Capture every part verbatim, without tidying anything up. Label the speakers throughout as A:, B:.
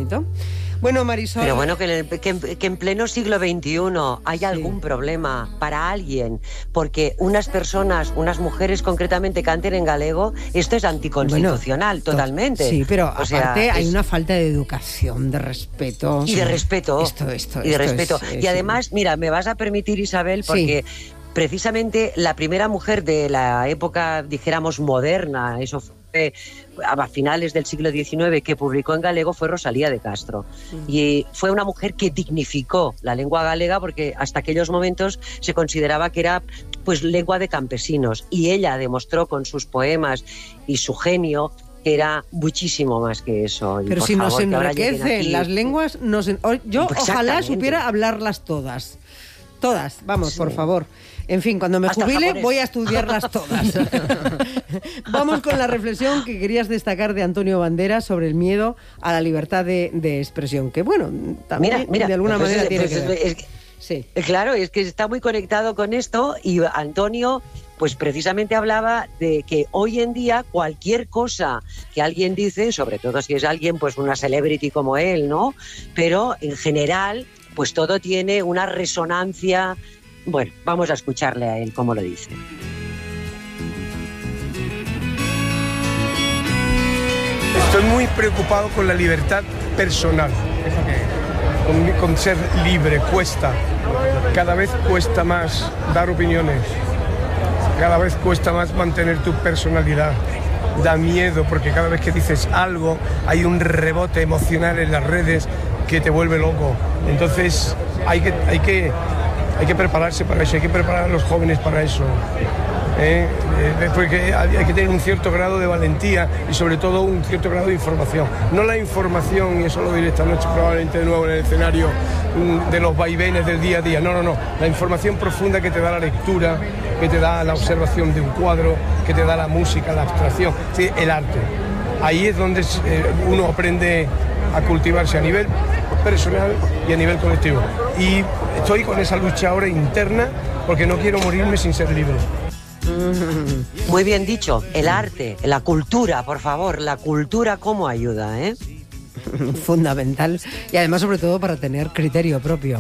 A: bonito. Bueno, Marisol...
B: Pero bueno, que en, el, que en, que en pleno siglo veintiuno hay sí. algún problema para alguien, porque unas personas, unas mujeres concretamente canten en galego, esto es anticonstitucional, bueno, totalmente.
A: Sí, pero
B: o
A: aparte
B: sea,
A: hay
B: es...
A: una falta de educación, de respeto.
B: Y de respeto.
A: Esto, esto,
B: y de
A: esto
B: respeto.
A: Es, es,
B: y además, mira, me vas a permitir, Isabel, porque... Sí. Precisamente la primera mujer de la época, dijéramos, moderna, eso fue a finales del siglo diecinueve, que publicó en galego, fue Rosalía de Castro. Mm. Y fue una mujer que dignificó la lengua galega, porque hasta aquellos momentos se consideraba que era pues lengua de campesinos. Y ella demostró con sus poemas y su genio que era muchísimo más que eso. Y
A: pero
B: por
A: si
B: favor,
A: nos enriquecen las lenguas, nos en... yo ojalá supiera hablarlas todas. Todas, vamos, sí. por favor. En fin, cuando me Hasta jubile voy a estudiarlas todas. Vamos con la reflexión que querías destacar de Antonio Banderas sobre el miedo a la libertad de, de expresión, que bueno, también mira, mira, de alguna
B: pues
A: manera
B: es,
A: tiene
B: pues
A: que ver.
B: Es, es, sí. Claro, es que está muy conectado con esto y Antonio pues precisamente hablaba de que hoy en día cualquier cosa que alguien dice, sobre todo si es alguien pues una celebrity como él, ¿no? Pero en general pues todo tiene una resonancia. Bueno, vamos a escucharle a él cómo lo dice.
C: Estoy muy preocupado con la libertad personal, con, con ser libre, cuesta. Cada vez cuesta más dar opiniones, cada vez cuesta más mantener tu personalidad. Da miedo porque cada vez que dices algo hay un rebote emocional en las redes que te vuelve loco. Entonces hay que... Hay que Hay que prepararse para eso, hay que preparar a los jóvenes para eso. ¿eh? Eh, porque hay que tener un cierto grado de valentía y sobre todo un cierto grado de información. No la información, y eso lo diré esta noche probablemente de nuevo en el escenario, de los vaivenes del día a día. No, no, no. La información profunda que te da la lectura, que te da la observación de un cuadro, que te da la música, la abstracción, ¿sí? El arte. Ahí es donde uno aprende a cultivarse a nivel personal y a nivel colectivo. Y estoy con esa lucha ahora interna porque no quiero morirme sin ser libre.
B: Muy bien dicho, el arte, la cultura, por favor, la cultura cómo ayuda, ¿eh?
A: Fundamental. Y además, sobre todo, para tener criterio propio.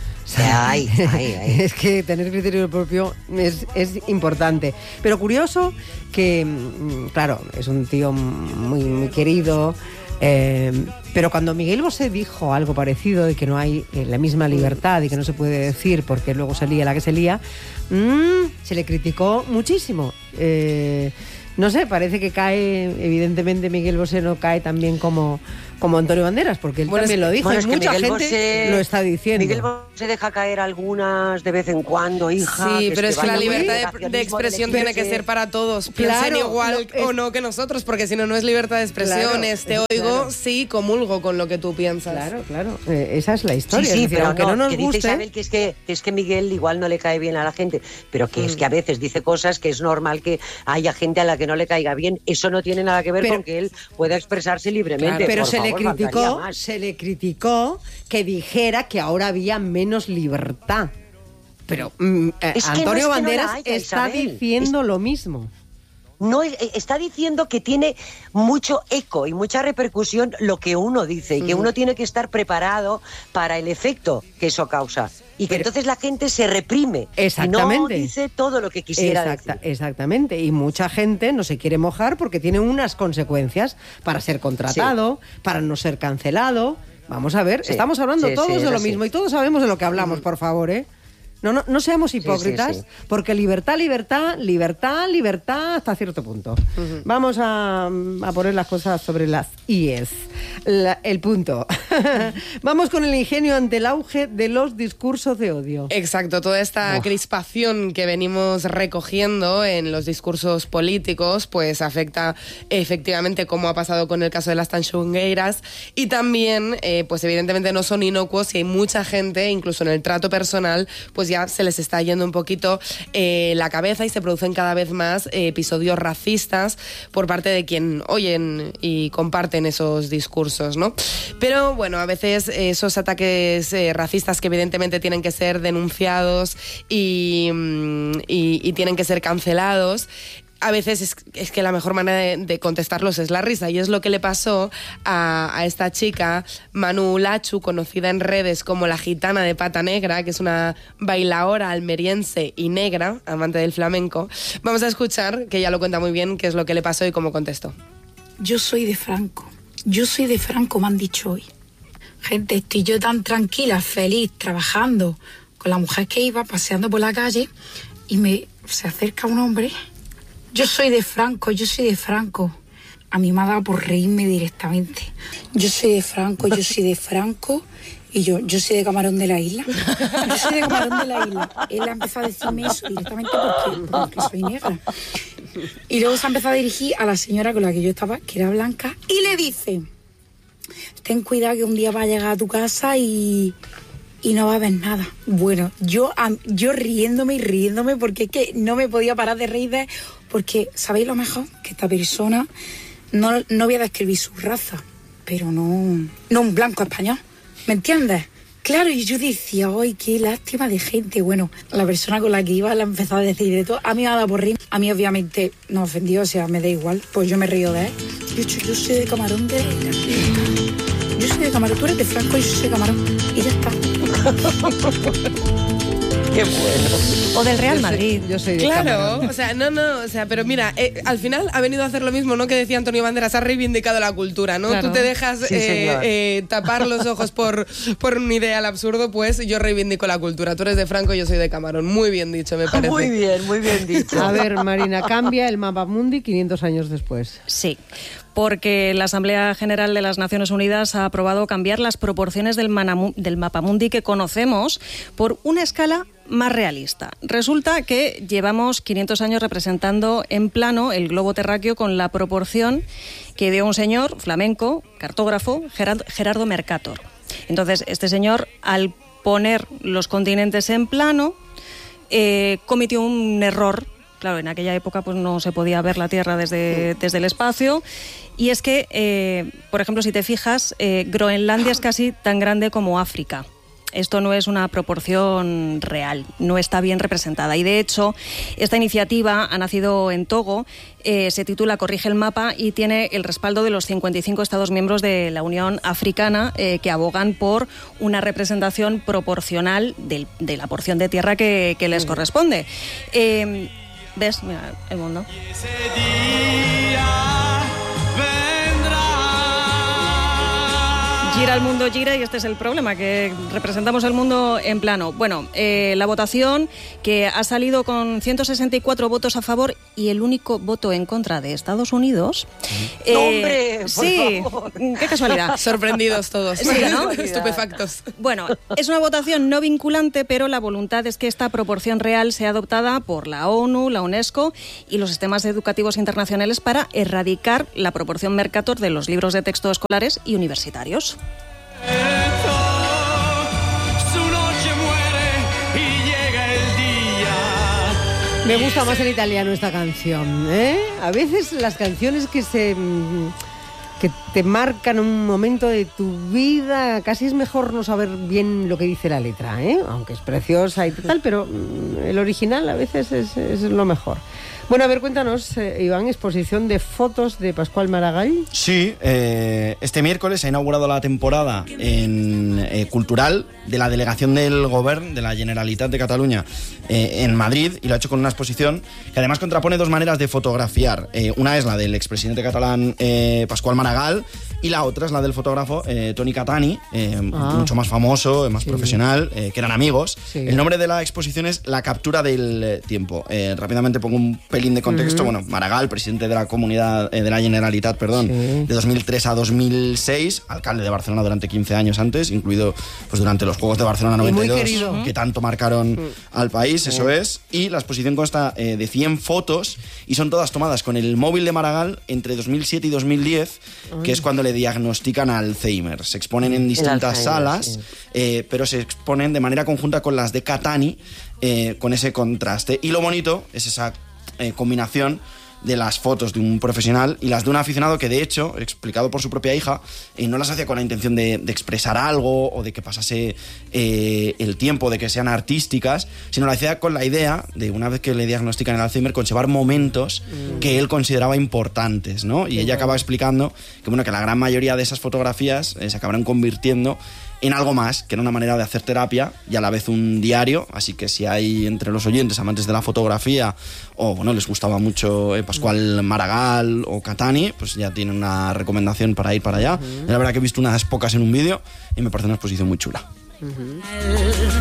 B: Ay, ay, ay.
A: Es que tener criterio propio es, es importante. Pero curioso que, claro, es un tío muy, muy querido. Eh, pero cuando Miguel Bosé dijo algo parecido de que no hay eh, la misma libertad y que no se puede decir porque luego se lía la que se lía, mmm, se le criticó muchísimo. Eh, no sé, parece que cae, evidentemente Miguel Bosé no cae tan bien como, como Antonio Banderas, porque él bueno, también es que, lo dijo, bueno, y mucha gente Bosé,
B: lo
A: está diciendo.
B: Miguel Bosé deja caer algunas de vez en cuando, hija.
D: Sí, pero
B: es
D: que,
B: que
D: la libertad de, de expresión tiene que ser para todos, piensen claro, igual no, es, o no que nosotros, porque si no, no es libertad de expresión, claro, te oigo, claro. Sí, comulgo con lo que tú piensas.
A: Claro, claro, eh, esa es la historia.
B: Sí, sí,
A: decir,
B: pero
A: aunque
B: no,
A: no nos
B: que
A: guste...
B: dice Isabel que es que, que es que Miguel igual no le cae bien a la gente, pero que mm. es que a veces dice cosas que es normal que haya gente a la que no le caiga bien. Eso no tiene nada que ver pero, con que él pueda expresarse libremente.
A: Claro, pero
B: por
A: se
B: favor,
A: le criticó, se le criticó que dijera que ahora había menos libertad. Pero mm,
B: es
A: Antonio
B: no es
A: Banderas
B: no haya,
A: está
B: Isabel.
A: diciendo
B: es...
A: lo mismo.
B: No, está diciendo que tiene mucho eco y mucha repercusión lo que uno dice y que uno tiene que estar preparado para el efecto que eso causa y que Pero, entonces la gente se reprime y no dice todo lo que quisiera
A: Exacta,
B: decir.
A: Exactamente, y mucha gente no se quiere mojar porque tiene unas consecuencias para ser contratado, sí. para no ser cancelado. Vamos a ver, sí, estamos hablando sí, todos sí, de lo así. mismo y todos sabemos de lo que hablamos, mm. por favor, ¿eh? No, no, no seamos hipócritas, sí, sí, sí. porque libertad, libertad, libertad, libertad hasta cierto punto. Uh-huh. Vamos a, a poner las cosas sobre las íes. La, el punto. Vamos con el ingenio ante el auge de los discursos de odio.
D: Exacto, toda esta oh. crispación que venimos recogiendo en los discursos políticos, pues afecta efectivamente, como ha pasado con el caso de las tanxongueiras, y también, eh, pues evidentemente no son inocuos y hay mucha gente, incluso en el trato personal, pues ya se les está yendo un poquito eh, la cabeza y se producen cada vez más eh, episodios racistas por parte de quien oyen y comparten esos discursos, ¿no? Pero bueno, a veces eh, esos ataques eh, racistas que evidentemente tienen que ser denunciados y, y, y tienen que ser cancelados, a veces es, es que la mejor manera de, de contestarlos es la risa, y es lo que le pasó a, a esta chica, Manu Lachu, conocida en redes como la gitana de pata negra, que es una bailaora almeriense y negra, amante del flamenco. Vamos a escuchar, que ella lo cuenta muy bien, qué es lo que le pasó y cómo contestó.
E: Yo soy de Franco, yo soy de Franco, me han dicho hoy. Gente, estoy yo tan tranquila, feliz, trabajando con la mujer que iba, paseando por la calle, y me se acerca un hombre. Yo soy de Franco, yo soy de Franco. A mí me ha dado por reírme directamente. Yo soy de Franco, yo soy de Franco. Y yo, yo soy de Camarón de la Isla. Yo soy de Camarón de la Isla. Él ha empezado a decirme eso directamente porque, porque soy negra. Y luego se ha empezado a dirigir a la señora con la que yo estaba, que era blanca, y le dice: ten cuidado que un día va a llegar a tu casa y... y no va a haber nada. Bueno, yo, yo riéndome y riéndome porque es que no me podía parar de reír de... Porque, ¿sabéis lo mejor? Que esta persona, no, no voy a describir su raza, pero no, no un blanco español, ¿me entiendes? Claro, y yo decía, ¡ay, qué lástima de gente! Bueno, la persona con la que iba la empezó a decir de todo. A mí me ha dado por reír. A mí obviamente no ofendió, o sea, me da igual. Pues yo me río de él. Yo, yo soy de Camarón de la Isla. Yo soy de Camarón, tú eres de Franco y yo soy de Camarón. Y ya está.
B: Qué bueno.
F: O del Real
A: yo
F: Madrid.
A: Soy, yo soy de
D: Claro,
A: Camarón.
D: o sea, no, no, o sea, pero mira, eh, al final ha venido a hacer lo mismo, ¿no? Que decía Antonio Banderas, ha reivindicado la cultura, ¿no?
A: Claro.
D: Tú te dejas
B: Sí,
D: eh, eh, tapar los ojos por, por un ideal absurdo, pues yo reivindico la cultura. Tú eres de Franco, yo soy de Camarón. Muy bien dicho, me parece.
B: Muy bien, muy bien dicho.
A: A ver, Marina, cambia el mapa mundi quinientos años después.
F: Sí, porque la Asamblea General de las Naciones Unidas ha aprobado cambiar las proporciones del, manamu- del mapamundi que conocemos por una escala más realista. Resulta que llevamos quinientos años representando en plano el globo terráqueo con la proporción que dio un señor flamenco, cartógrafo, Gerard- Gerardo Mercator. Entonces, este señor, al poner los continentes en plano, eh, cometió un error. Claro, en aquella época pues no se podía ver la Tierra desde, desde el espacio. Y es que, eh, por ejemplo, si te fijas, eh, Groenlandia es casi tan grande como África. Esto no es una proporción real, no está bien representada. Y de hecho, esta iniciativa ha nacido en Togo, eh, se titula Corrige el mapa y tiene el respaldo de los cincuenta y cinco Estados miembros de la Unión Africana eh, que abogan por una representación proporcional del, de la porción de tierra que, que les corresponde. Eh, ¿Ves? Mira, el mundo. Gira el mundo, gira, y este es el problema, que representamos el mundo en plano. Bueno, eh, la votación, que ha salido con ciento sesenta y cuatro votos a favor y el único voto en contra de Estados Unidos.
B: Eh, ¡Hombre! Por
F: sí,
B: favor.
F: Qué casualidad.
D: Sorprendidos todos.
F: Sí, ¿no?
D: Estupefactos.
F: Bueno, es una votación no vinculante, pero la voluntad es que esta proporción real sea adoptada por la ONU, la UNESCO y los sistemas educativos internacionales para erradicar la proporción Mercator de los libros de texto escolares y universitarios.
A: Me gusta más en italiano esta canción, ¿eh? A veces las canciones que se que te marcan un momento de tu vida, casi es mejor no saber bien lo que dice la letra, ¿eh? Aunque es preciosa y tal, pero el original a veces es, es lo mejor. Bueno, a ver, cuéntanos, eh, Iván, exposición de fotos de Pascual Maragall.
G: Sí, eh, este miércoles se ha inaugurado la temporada en, eh, cultural de la delegación del Govern de la Generalitat de Cataluña eh, en Madrid, y lo ha hecho con una exposición que además contrapone dos maneras de fotografiar. Eh, una es la del expresidente catalán eh, Pascual Maragall, y la otra es la del fotógrafo eh, Toni Catani, eh, ah. mucho más famoso, más sí. profesional, eh, que eran amigos. Sí. El nombre de la exposición es La captura del tiempo. Eh, rápidamente pongo un pelín de contexto. Uh-huh. Bueno, Maragall, presidente de la comunidad, eh, de la Generalitat, perdón, sí. de dos mil tres a dos mil seis, alcalde de Barcelona durante quince años antes, incluido pues durante los Juegos de Barcelona noventa y dos, que tanto marcaron uh-huh. al país, eso uh-huh. es. Y la exposición consta eh, de cien fotos y son todas tomadas con el móvil de Maragall entre dos mil siete y dos mil diez, uh-huh. que es cuando le diagnostican Alzheimer. Se exponen en distintas salas, sí. eh, pero se exponen de manera conjunta con las de Catani, eh, con ese contraste. Y lo bonito es esa eh, combinación de las fotos de un profesional y las de un aficionado que, de hecho, explicado por su propia hija, eh, no las hacía con la intención de, de expresar algo o de que pasase eh, el tiempo, de que sean artísticas, sino lo hacía con la idea de, una vez que le diagnostican el Alzheimer, conservar momentos mm. que él consideraba importantes, ¿no? Y ella acaba explicando que, bueno, que la gran mayoría de esas fotografías eh, se acabarán convirtiendo en algo más, que era una manera de hacer terapia y a la vez un diario, así que si hay entre los oyentes amantes de la fotografía o, bueno, les gustaba mucho eh, Pascual Maragall o Catani, pues ya tienen una recomendación para ir para allá. Uh-huh. La verdad que he visto unas pocas en un vídeo y me parece una exposición muy chula. Uh-huh.